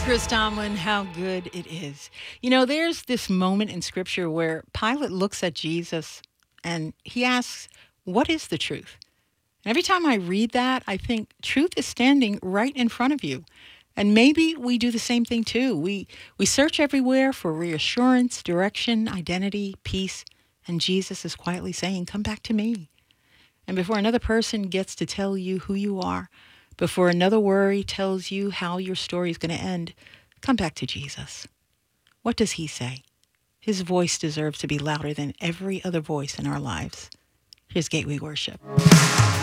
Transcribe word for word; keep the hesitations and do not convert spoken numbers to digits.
Chris Tomlin, how good it is. You know, there's this moment in scripture where Pilate looks at Jesus and he asks, "What is the truth?" And every time I read that, I think truth is standing right in front of you. And maybe we do the same thing too. We we search everywhere for reassurance, direction, identity, peace, and Jesus is quietly saying, "Come back to me." And before another person gets to tell you who you are, before another worry tells you how your story is going to end, come back to Jesus. What does he say? His voice deserves to be louder than every other voice in our lives. Here's Gateway Worship.